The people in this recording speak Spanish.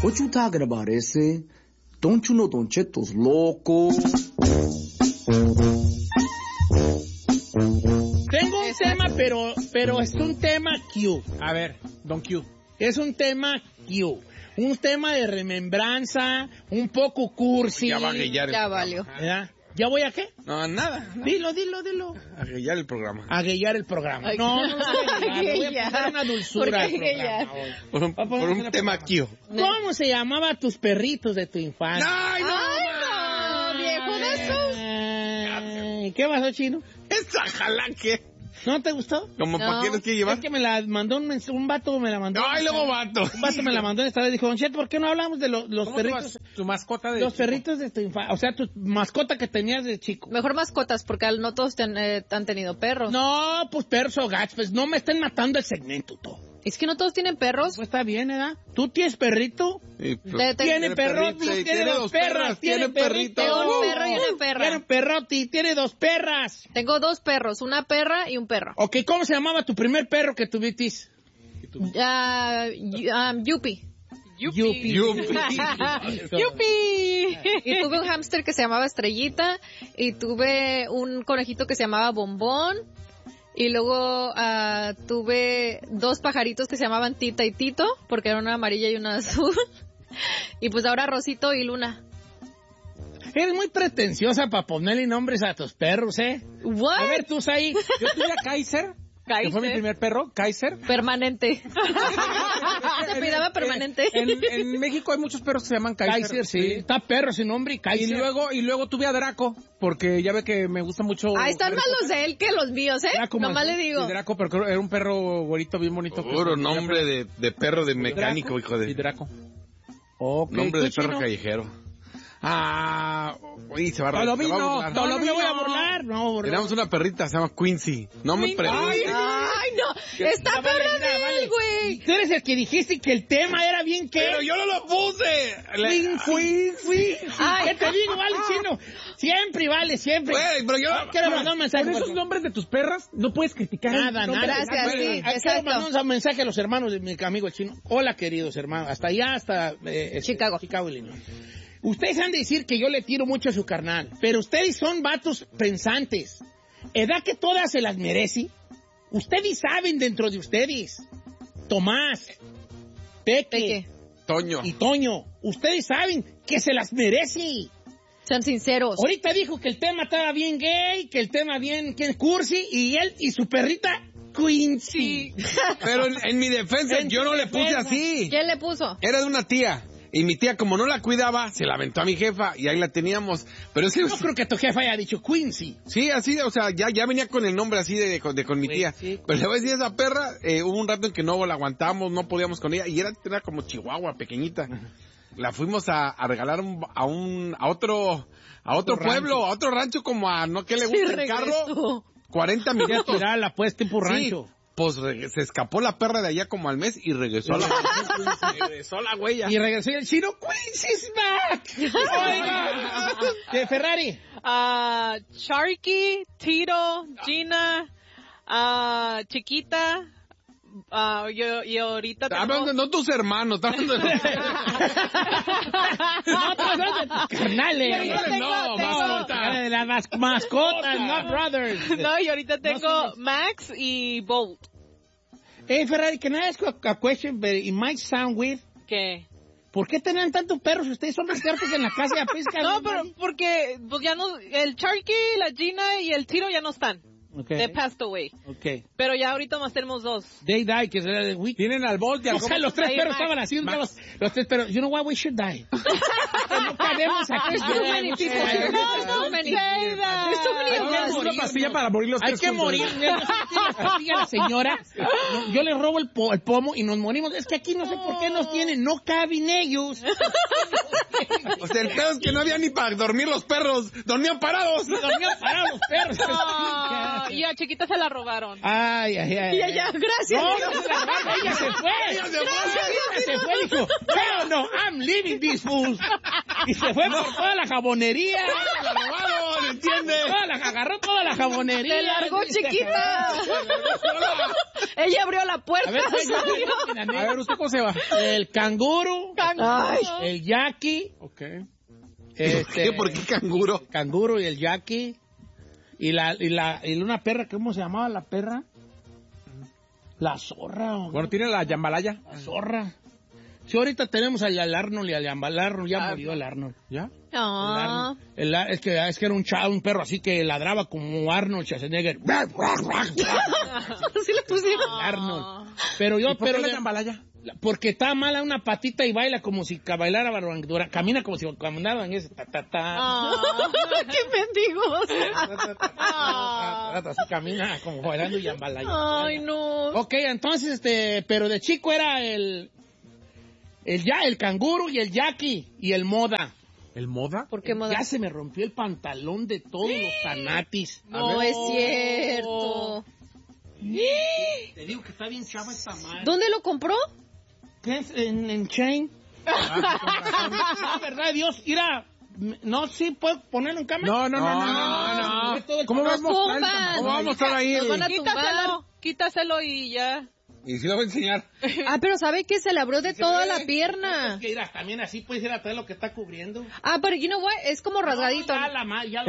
What you talking about, ese? Don't you know Don Cheto's loco? Tengo un tema, pero es un tema Q. A ver, Don Q. Es un tema Q. Un tema de remembranza, un poco cursi. Ya va a guillar Ya valió. ¿Verdad? ¿Ya voy a qué? No, nada. Dilo. A guillar el programa. A guillar el programa. Ay, No, le voy a poner una dulzura ¿Por al qué programa guillar? hoy. Por un tema aquí. ¿Cómo se llamaba tus perritos de tu infancia? ¡Ay, no! ¡Ay, no! ¡Viejo de esos! Ay, ¿qué pasó, Chino? ¡Esa jalanque! ¿No te gustó? ¿Cómo No. para qué nos quiere llevar? Es que me la mandó un vato, me la mandó. ¡Ay, luego vato! Un vato me la mandó esta vez. Dijo, Don Cheto, ¿por qué no hablamos de los ¿Cómo perritos? tu mascota de Los chico? perritos de tu infancia. O sea, tu mascota que tenías de chico. Mejor mascotas, porque no todos han tenido perros. No, pues perros o gatos. Pues no me estén matando el segmento, todo. Es que no todos tienen perros. Pues está bien, ¿verdad? ¿Tú tienes perrito? Tiene perro, perrito, tiene dos perras, tiene perrito. Tengo un perro y una perra. Tiene un perroti, tiene dos perras. Tengo 2 perros, una perra y un perro. Ok, ¿cómo se llamaba tu primer perro que tuviste? Yupi. Yupi. ¡Yupi! Y tuve un hámster que se llamaba Estrellita. Y tuve un conejito que se llamaba Bombón. Y luego tuve 2 pajaritos que se llamaban Tita y Tito, porque era una amarilla y una azul. Y pues ahora Rosito y Luna. Eres muy pretenciosa para ponerle nombres a tus perros, ¿eh? ¿What? A ver, tú ahí. Yo tuve a Kaiser, que fue mi primer perro, Kaiser. Permanente. Se pidaba permanente. En México hay muchos perros que se llaman Kaiser. Kaiser, sí. Está perro sin nombre y Kaiser. Y luego tuve a Draco, porque ya ve que me gusta mucho. Ahí están más los de él que los míos, ¿eh? Draco Nomás más, le digo. Y Draco, pero era un perro güerito bien bonito. Puro nombre de perro de mecánico, hijo Y de... Draco. Okay, Nombre de ¿tú, perro Chino? callejero. Uy, se va a Tolobino, burlar. No me voy a burlar. No, Teníamos una perrita, se llama Quincy. No me preguntes. Ay, no. Está perra de él, güey. Tú eres el que dijiste que el tema era bien que... Pero yo no lo puse. Quincy. Ay. ¿Qué te digo, vale, Chino? Siempre, vale, siempre. Güey, pero yo... Quiero mandar un mensaje. Con esos nombres de tus perras no puedes criticar. Nada. Gracias, sí, Quiero exacto. mandar un mensaje a los hermanos de mi amigo el Chino. Hola, queridos hermanos. Hasta allá, hasta... Chicago, Illinois. Ustedes han de decir que yo le tiro mucho a su carnal, pero ustedes son vatos pensantes. ¿Edad que todas se las merece? Ustedes saben dentro de ustedes. Tomás, Peque Toño. y Toño, ustedes saben que se las merece. Sean sinceros. Ahorita dijo que el tema estaba bien gay, que el tema bien cursi, y él y su perrita Quincy. Pero en mi defensa, En yo tu no le puse defensa. así. ¿Quién le puso? Era de una tía. Y mi tía, como no la cuidaba, se la aventó a mi jefa y ahí la teníamos. Pero es que... No creo que tu jefa haya dicho Quincy. Sí, así, o sea, ya venía con el nombre así de con mi tía. Sí. Pero le voy a decir, esa perra, hubo un rato en que no la aguantábamos, no podíamos con ella. Y era como chihuahua, pequeñita. La fuimos a regalar a otro pueblo, a otro rancho, como a, ¿no? ¿Qué le gusta el carro? regresó. 40 minutos. Era la pues tipo rancho. Sí, pues se escapó la perra de allá como al mes y regresó a la huella. Y regresó y el Chino, Quincy's back. Oiga. De Ferrari. Sharky, Tito, Gina, Chiquita, y ahorita Está hablando no tus hermanos, está hablando de... Carnales. No, mascota. De las mascotas, no brothers. No, y ahorita tengo somos- Max y Bolt. Hey, Ferrari, can I ask you a question, but it might sound weird? ¿Qué? ¿Por qué tenían tantos perros? Ustedes son expertos en la casa de pesca. No, pero porque pues ya no, el Sharky, la Gina y el Tito ya no están. Okay. They passed away. Okay. Pero ya ahorita más tenemos 2. They die, que era de week. Tienen al Bolt y al O sea, los tres Ahí, perros Max. estaban haciendo los tres perros. You know what? We should die. No cabemos aquí. There's too many people. There's too many. There's too many of us. una pastilla para morir los Hay tres que juntos. morir. No sé si tiene la pastilla la señora. No, yo le robo el pomo y nos morimos. Es que aquí no sé por qué nos tienen. No caben ellos. O sea, el pedo es que no había ni para dormir los perros, dormían parados. Dormían parados los perros. Y a Chiquita se la robaron. Ay. Ya, gracias. No, ella se fue. Ella se fue. Dijo, hell no, I'm leaving these fools. Y se fue por toda la jabonería. La robaron, ¿entiendes? Agarró toda la jabonería. Se largó, Chiquita. Ella abrió la puerta. A ver, A ver, ¿usted cómo se va? el canguro. Canguro. el Jackie, Ok. ¿Por qué canguro? canguro y el Jackie, y una perra, ¿cómo se llamaba la perra? La zorra. Bueno, tiene la jambalaya. La zorra. Sí, ahorita tenemos al Arnold y al Arnold, ya murió el Arnold. ¿Ya? Ah. Es que era un perro así que ladraba como Arnold Schwarzenegger. Así le pusieron. Arnold. Pero yo, ¿Y por qué la jambalaya? porque está mala una patita y baila como si bailara barandura, camina como si caminara en ese ¡Qué mendigos! así camina como bailando jambalaya. Ay, no. Ok, entonces, pero de chico era el canguro y el Jackie y el Moda. ¿El Moda? ¿Por qué moda? Ya se me rompió el pantalón de todos los tanatis. No es cierto. Te digo que está bien chava esta madre. ¿Dónde lo compró? ¿Qué es? En Chain. No, verdad, Dios, mira. No, sí, ¿puedo ponerlo en cámara? No. ¿Cómo vamos a mostrar el tumban. tamaño? ¿Cómo vamos a estar ahí? Nos van a tumbar. Quítaselo y ya. Y si lo voy a enseñar. Ah, pero ¿sabe que se le abrió de toda la pierna? Es que mira, también así puedes ir a traer lo que está cubriendo. Ah, pero you know what? Es como rasgadito. No, ya